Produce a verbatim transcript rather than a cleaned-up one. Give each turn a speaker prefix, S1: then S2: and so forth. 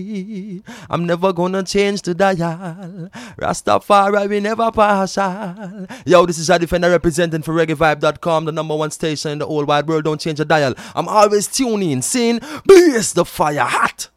S1: I'm never gonna change the dial. Rastafari, we never partial. Yo, this is a Defender representing for reggae vibe dot com, the number one station in the whole wide world. Don't change the dial. I'm always tuning in, seeing, blaze the fire hot.